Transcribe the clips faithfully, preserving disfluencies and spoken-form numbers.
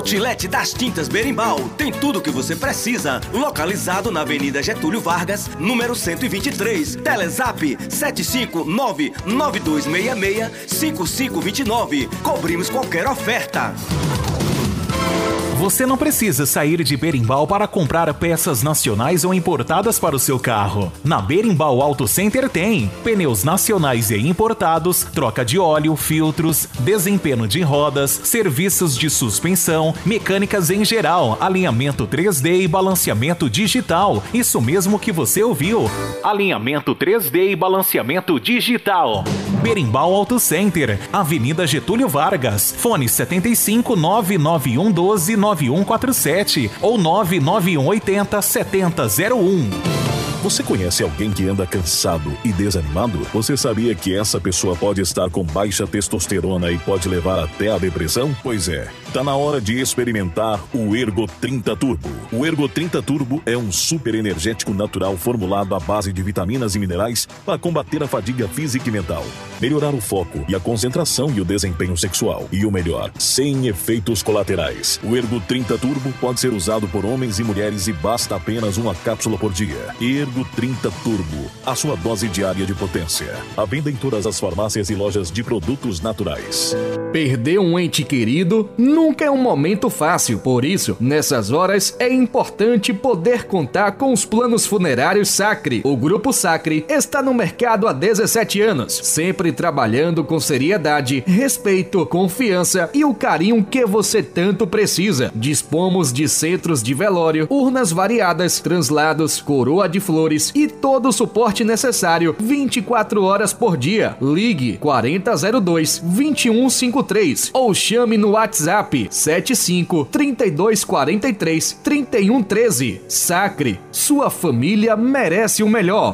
Outlet das Tintas Berimbau tem tudo o que você precisa. Localizado na Avenida Getúlio Vargas, número cento e vinte e três. Telezap sete cinco nove nove dois seis seis cinco cinco dois nove. Cobrimos qualquer oferta. Você não precisa sair de Berimbau para comprar peças nacionais ou importadas para o seu carro. Na Berimbau Auto Center tem pneus nacionais e importados, troca de óleo, filtros, desempenho de rodas, serviços de suspensão, mecânicas em geral, alinhamento três D e balanceamento digital. Isso mesmo que você ouviu. Alinhamento três D e balanceamento digital. Berimbau Auto Center, Avenida Getúlio Vargas, fone setenta e cinco, nove nove um um doze, nove um quatro sete ou nove nove um oito zero, sete zero zero um. Você conhece alguém que anda cansado e desanimado? Você sabia que essa pessoa pode estar com baixa testosterona e pode levar até a depressão? Pois é, tá na hora de experimentar o Ergo trinta Turbo. O Ergo trinta Turbo é um super energético natural formulado à base de vitaminas e minerais para combater a fadiga física e mental, melhorar o foco e a concentração e o desempenho sexual. E o melhor, sem efeitos colaterais. O Ergo trinta Turbo pode ser usado por homens e mulheres e basta apenas uma cápsula por dia. Ergo trinta Turbo, a sua dose diária de potência. À venda em todas as farmácias e lojas de produtos naturais. Perder um ente querido nunca é um momento fácil. Por isso, nessas horas é importante poder contar com os planos funerários Sacre. O Grupo Sacre está no mercado há dezessete anos, sempre trabalhando com seriedade, respeito, confiança e o carinho que você tanto precisa. Dispomos de centros de velório, urnas variadas, translados, coroa de flores e todo o suporte necessário vinte e quatro horas por dia. Ligue quarenta zero dois, vinte e um cinquenta e três ou chame no WhatsApp sete cinco, trinta e dois, quarenta e três, trinta e um treze. Sacre, sua família merece o melhor.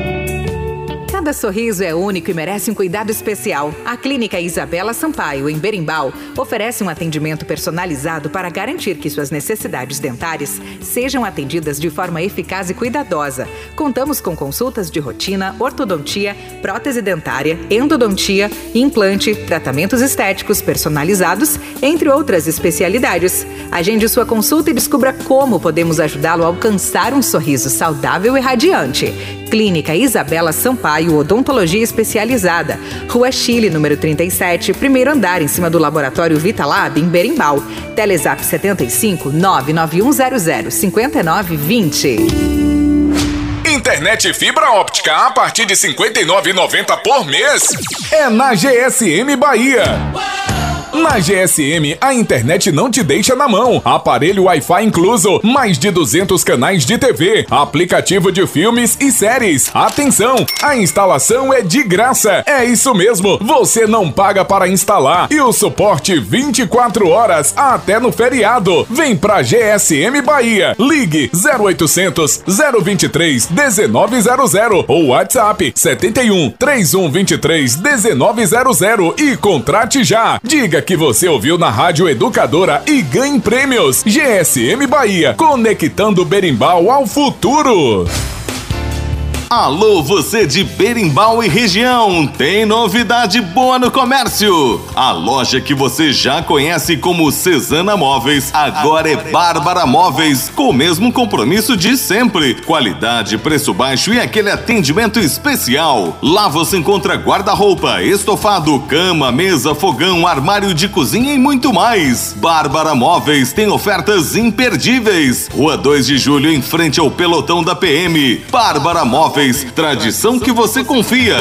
Cada sorriso é único e merece um cuidado especial. A Clínica Isabela Sampaio, em Berimbau, oferece um atendimento personalizado para garantir que suas necessidades dentárias sejam atendidas de forma eficaz e cuidadosa. Contamos com consultas de rotina, ortodontia, prótese dentária, endodontia, implante, tratamentos estéticos personalizados, entre outras especialidades. Agende sua consulta e descubra como podemos ajudá-lo a alcançar um sorriso saudável e radiante. Clínica Isabela Sampaio, Odontologia Especializada, Rua Chile, número trinta e sete, primeiro andar, em cima do Laboratório Vitalab, em Berimbau. Telezap setenta e cinco, nove nove um zero zero, cinco nove dois zero. Internet fibra óptica a partir de cinquenta e nove reais e noventa centavos por mês. É na G S M Bahia. Na G S M, a internet não te deixa na mão. Aparelho Wi-Fi incluso, mais de duzentos canais de T V, aplicativo de filmes e séries. Atenção, a instalação é de graça. É isso mesmo, você não paga para instalar. E o suporte vinte e quatro horas até no feriado. Vem pra G S M Bahia. Ligue zero oitocentos, zero vinte e três, dezenove zero zero ou WhatsApp setenta e um, trinta e um vinte e três, dezenove zero zero e contrate já. Diga que você ouviu na Rádio Educadora e ganhe prêmios. G S M Bahia, conectando Berimbau ao futuro. Alô, você de Berimbau e região, tem novidade boa no comércio. A loja que você já conhece como Cesana Móveis, agora é Bárbara Móveis, com o mesmo compromisso de sempre. Qualidade, preço baixo e aquele atendimento especial. Lá você encontra guarda-roupa, estofado, cama, mesa, fogão, armário de cozinha e muito mais. Bárbara Móveis tem ofertas imperdíveis. Rua dois de julho, em frente ao pelotão da P M. Bárbara Móveis, tradição que você confia.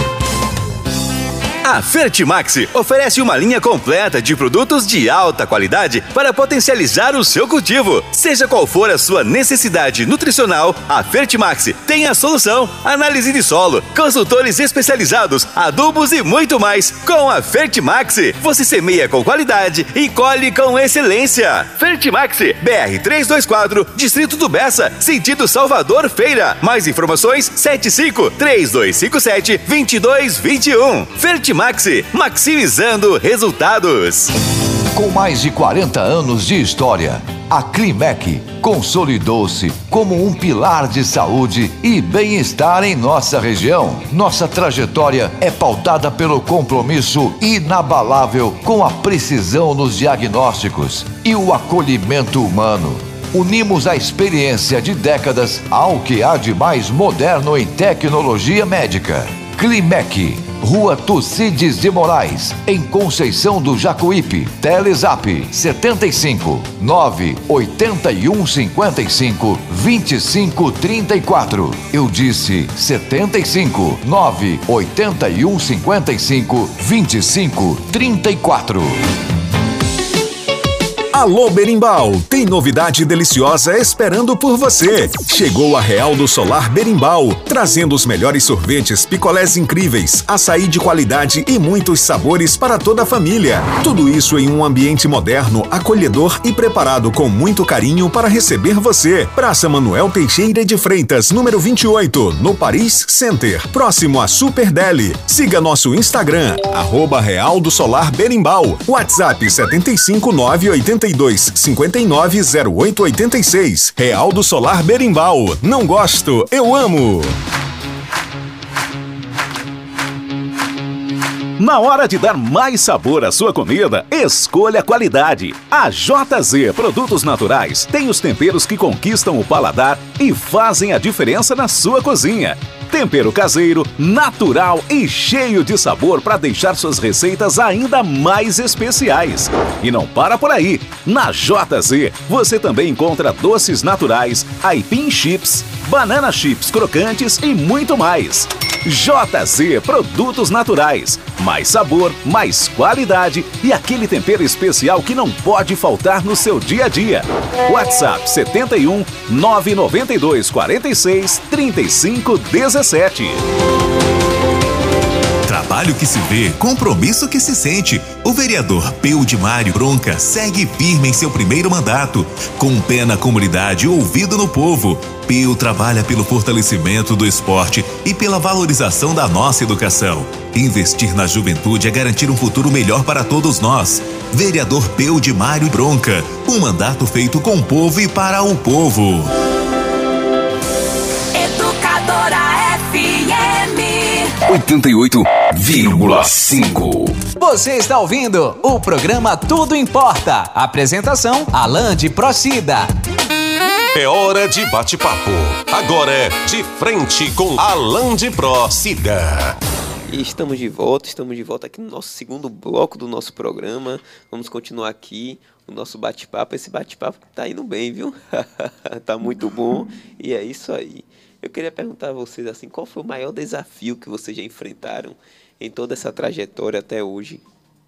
A Fertimax oferece uma linha completa de produtos de alta qualidade para potencializar o seu cultivo. Seja qual for a sua necessidade nutricional, a Fertimax tem a solução. Análise de solo, consultores especializados, adubos e muito mais. Com a Fertimax, você semeia com qualidade e colhe com excelência. Fertimax, B R trezentos e vinte e quatro, Distrito do Bessa, sentido Salvador Feira. Mais informações, sete cinco, três dois cinco sete, dois dois dois um. Fertimax, maximizando resultados. Com mais de quarenta anos de história, A Climec consolidou-se como um pilar de saúde e bem-estar em nossa região. Nossa trajetória é pautada pelo compromisso inabalável com a precisão nos diagnósticos e o acolhimento humano. Unimos a experiência de décadas ao que há de mais moderno em tecnologia médica. Climec, Rua Tucídides de Moraes, em Conceição do Jacuípe. Telezap setenta e cinco, nove oitenta e um cinquenta e cinco, vinte e cinco trinta e quatro. Eu disse setenta e cinco, nove oitenta e um cinquenta e cinco, vinte e cinco trinta e quatro. Alô Berimbau, tem novidade deliciosa esperando por você. Chegou a Real do Solar Berimbau, trazendo os melhores sorvetes, picolés incríveis, açaí de qualidade e muitos sabores para toda a família. Tudo isso em um ambiente moderno, acolhedor e preparado com muito carinho para receber você. Praça Manuel Teixeira de Freitas, número vinte e oito, no Paris Center, próximo a Super Deli. Siga nosso Instagram, arroba Real do Solar Berimbau. WhatsApp setenta e cinco, nove oitenta e dois, cinquenta e nove, zero oito oitenta e seis. Real do Solar Berimbau. Não gosto, eu amo. Na hora de dar mais sabor à sua comida, escolha a qualidade. A J Z Produtos Naturais tem os temperos que conquistam o paladar e fazem a diferença na sua cozinha. Tempero caseiro, natural e cheio de sabor para deixar suas receitas ainda mais especiais. E não para por aí. Na J Z você também encontra doces naturais, aipim chips, banana chips crocantes e muito mais. J Z Produtos Naturais. Mais sabor, mais qualidade e aquele tempero especial que não pode faltar no seu dia a dia. WhatsApp setenta e um, nove nove dois, quarenta e seis, trinta e cinco, dezessete. Trabalho que se vê, compromisso que se sente. O vereador Peudimário Bronca segue firme em seu primeiro mandato, com um pé na comunidade e ouvido no povo. Peu trabalha pelo fortalecimento do esporte e pela valorização da nossa educação. Investir na juventude é garantir um futuro melhor para todos nós. Vereador Peudimário Bronca, um mandato feito com o povo e para o povo. Educadora F M oitenta e oito vírgula cinco. Você está ouvindo o programa Tudo Importa. Apresentação, Alain de Procida. É hora de bate-papo. Agora é De Frente com Alain de Procida. E estamos de volta, estamos de volta aqui no nosso segundo bloco do nosso programa. Vamos continuar aqui o nosso bate-papo. Esse bate-papo tá indo bem, viu? Tá muito bom e é isso aí. Eu queria perguntar a vocês assim, qual foi o maior desafio que vocês já enfrentaram em toda essa trajetória até hoje?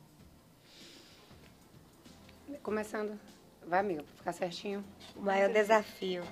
Começando. Vai, amiga, pra ficar certinho. O maior desafio.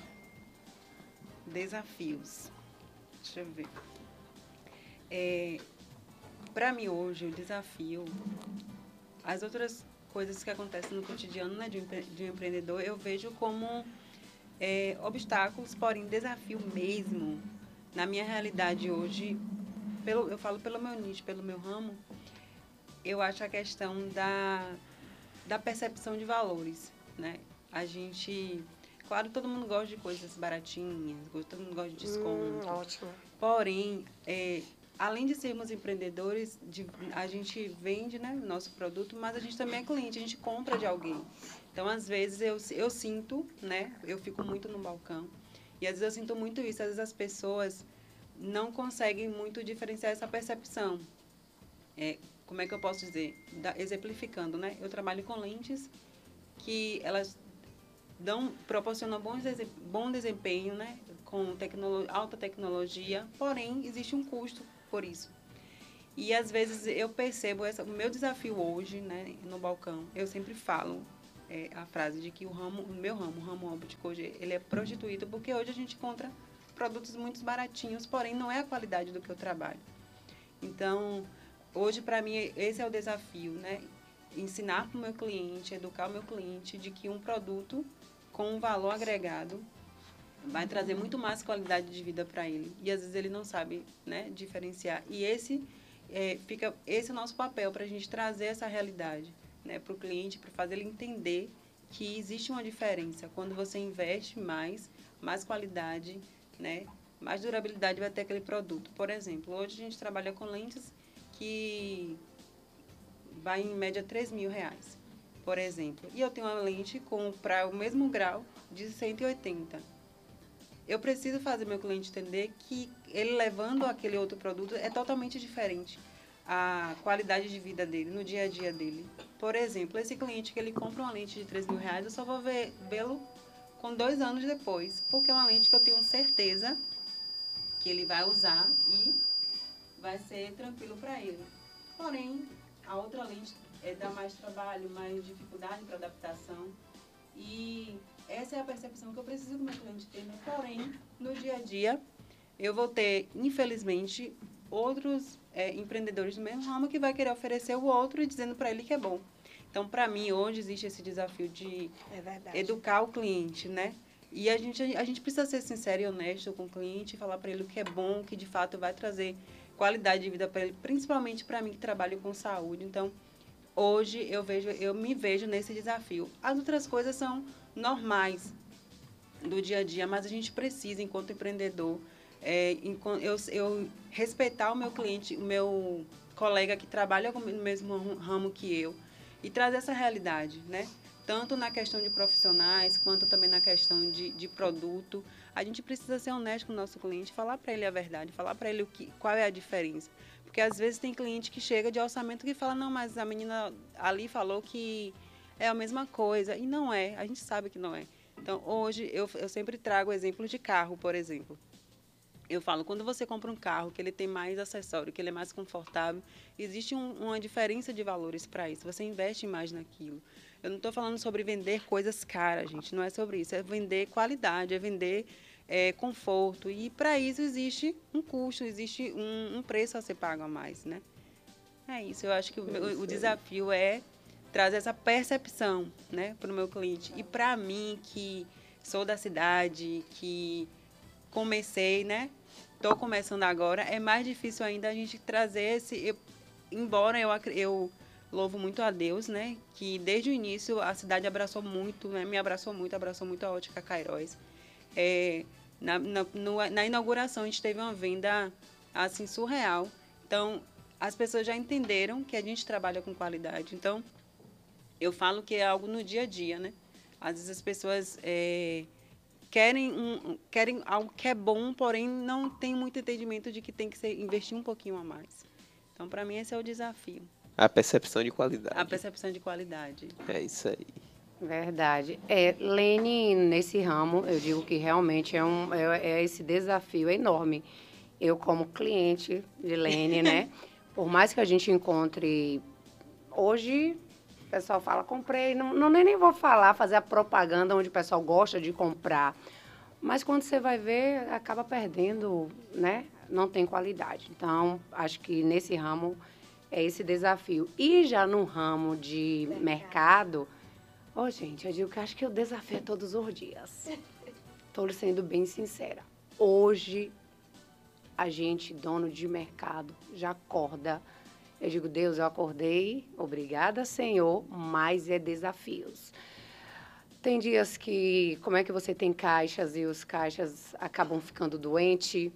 Desafios. Deixa eu ver. É, para mim hoje, o desafio, as outras coisas que acontecem no cotidiano, né, de, um, de um empreendedor, eu vejo como é, obstáculos, porém desafio mesmo. Na minha realidade hoje, pelo, eu falo pelo meu nicho, pelo meu ramo, eu acho a questão da, da percepção de valores, né? A gente, claro, todo mundo gosta de coisas baratinhas, todo mundo gosta de desconto. Hum, ótimo. Porém, é, além de sermos empreendedores, de, a gente vende, né, nosso produto, mas a gente também é cliente, a gente compra de alguém. Então, às vezes, eu, eu sinto, né, eu fico muito no balcão, e às vezes eu sinto muito isso, às vezes as pessoas não conseguem muito diferenciar essa percepção. É, como é que eu posso dizer? Da, exemplificando, né, eu trabalho com lentes que elas dão, proporcionam bons, bom desempenho, né, com tecnolo, alta tecnologia, porém, existe um custo por isso. E, às vezes, eu percebo, essa, o meu desafio hoje, né, no balcão, eu sempre falo é, a frase de que o ramo, o meu ramo, o ramo óptico hoje, ele é prostituído, porque hoje a gente encontra produtos muito baratinhos, porém, não é a qualidade do que eu trabalho. Então, hoje, para mim, esse é o desafio, né, ensinar para o meu cliente, educar o meu cliente de que um produto com um valor agregado vai trazer muito mais qualidade de vida para ele. E, às vezes, ele não sabe, né, diferenciar. E esse, é, fica, esse é o nosso papel para a gente trazer essa realidade, né, para o cliente, para fazer ele entender que existe uma diferença. Quando você investe mais, mais qualidade, né? Mais durabilidade vai ter aquele produto. Por exemplo, hoje a gente trabalha com lentes que vai em média três mil reais, por exemplo. E eu tenho uma lente com para o mesmo grau de cento e oitenta. Eu preciso fazer meu cliente entender que ele levando aquele outro produto é totalmente diferente a qualidade de vida dele, no dia a dia dele. Por exemplo, esse cliente que ele compra uma lente de três mil reais, eu só vou ver, vê-lo com dois anos depois, porque é uma lente que eu tenho certeza que ele vai usar e vai ser tranquilo para ele. Porém, a outra lente é, dá mais trabalho, mais dificuldade para adaptação. E essa é a percepção que eu preciso que o meu cliente tenha. Porém, no dia a dia, eu vou ter, infelizmente, outros é, empreendedores do mesmo ramo que vai querer oferecer o outro e dizendo para ele que é bom. Então, para mim, hoje existe esse desafio de é educar o cliente, né? E a gente, a gente precisa ser sincero e honesto com o cliente, falar para ele o que é bom, que de fato vai trazer qualidade de vida para ele, principalmente para mim que trabalho com saúde. Então, hoje eu vejo, eu me vejo nesse desafio. As outras coisas são normais do dia a dia, mas a gente precisa, enquanto empreendedor, é, eu, eu respeitar o meu cliente, o meu colega que trabalha no mesmo ramo que eu e trazer essa realidade, né? Tanto na questão de profissionais, quanto também na questão de, de produto. A gente precisa ser honesto com o nosso cliente, falar para ele a verdade, falar para ele o que, qual é a diferença. Porque às vezes tem cliente que chega de orçamento que fala, não, mas a menina ali falou que é a mesma coisa. E não é, a gente sabe que não é. Então, hoje, eu, eu sempre trago exemplos de carro, por exemplo. Eu falo, quando você compra um carro que ele tem mais acessório, que ele é mais confortável, existe um, uma diferença de valores para isso. Você investe mais naquilo. Eu não estou falando sobre vender coisas caras, gente. Não é sobre isso. É vender qualidade, é vender é, conforto. E para isso existe um custo, existe um, um preço a ser pago a mais, né? É isso. Eu acho que o, o desafio é trazer essa percepção, né, para o meu cliente. E para mim, que sou da cidade, que comecei, né? Estou começando agora, é mais difícil ainda a gente trazer esse... Eu, embora eu, eu louvo muito a Deus, né? Que desde o início a cidade abraçou muito, né? Me abraçou muito, abraçou muito a Ótica Cairóis. É, na, na, no, na inauguração a gente teve uma venda assim surreal. Então, as pessoas já entenderam que a gente trabalha com qualidade. Então, eu falo que é algo no dia a dia, né? Às vezes as pessoas... É, Querem, um, querem algo que é bom, porém não tem muito entendimento de que tem que ser, investir um pouquinho a mais. Então, para mim, esse é o desafio. A percepção de qualidade. A percepção de qualidade. É isso aí. Verdade. É, Lene, nesse ramo, eu digo que realmente é, um, é, é esse desafio enorme. Eu, como cliente de Lene, né? Por mais que a gente encontre... Hoje... O pessoal fala, comprei, não, não nem, nem vou falar, fazer a propaganda onde o pessoal gosta de comprar. Mas quando você vai ver, acaba perdendo, né? Não tem qualidade. Então, acho que nesse ramo é esse desafio. E já no ramo de mercado, ô oh, gente, eu digo que acho que o desafio é todos os dias. Estou sendo bem sincera. Hoje, a gente, dono de mercado, já acorda. Eu digo, Deus, eu acordei, obrigada, Senhor, mas é desafios. Tem dias que, como é que você tem caixas e os caixas acabam ficando doentes?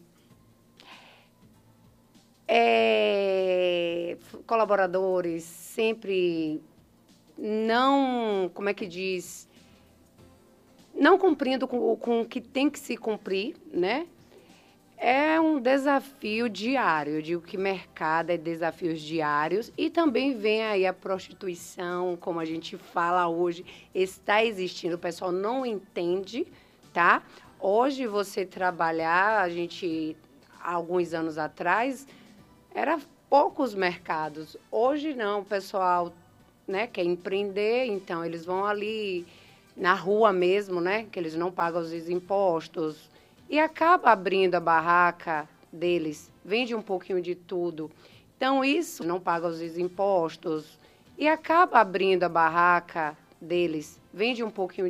É, colaboradores sempre não, como é que diz, não cumprindo com, com o que tem que se cumprir, né? É um desafio diário. Eu digo que mercado é desafios diários. E também vem aí a prostituição, como a gente fala hoje, está existindo. O pessoal não entende, tá? Hoje você trabalhar, a gente, há alguns anos atrás, era poucos mercados. Hoje não, o pessoal, né, quer empreender, então eles vão ali na rua mesmo, né? Que eles não pagam os impostos. E acaba abrindo a barraca deles, vende um pouquinho de tudo. Então, isso não paga os impostos e acaba abrindo a barraca deles, vende um pouquinho